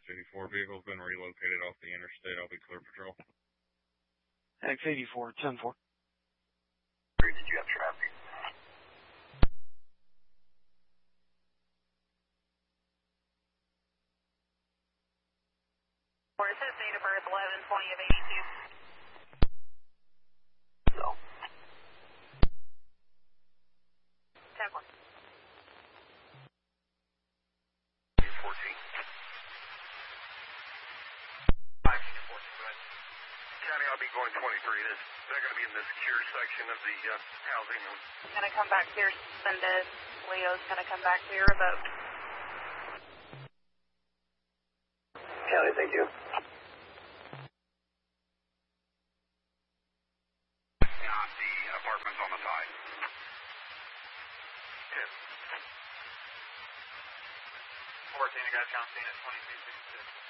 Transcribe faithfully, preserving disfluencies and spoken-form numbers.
eighty-four vehicle's been relocated off the interstate. I'll be clear patrol. X eighty-four, ten four. Did you have traffic? Where it says date of birth eleven twenty of eighty-two. So. ten four. fourteen. five fourteen, go ahead. County, I'll be going twenty-three. This, they're going to be in the secure section of the uh, housing. Gonna come back clear suspended. Leo's gonna come back clear revoked. County, thank you. Not the apartments on the side. ten. fourteen, you guys count scene at twenty-two sixty-six.